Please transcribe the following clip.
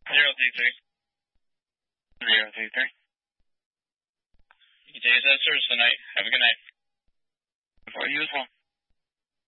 033. 033. You can take that service tonight. Have a good night. For you as well.